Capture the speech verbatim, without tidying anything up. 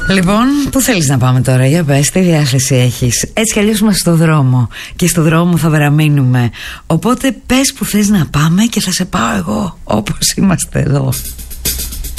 Λοιπόν, πού θέλεις να πάμε τώρα, για πες, τι διάθεση έχεις? Έτσι κι αλλιώς είμαστε στο δρόμο και στο δρόμο θα παραμείνουμε. Οπότε πες που θες να πάμε και θα σε πάω εγώ, όπως είμαστε εδώ.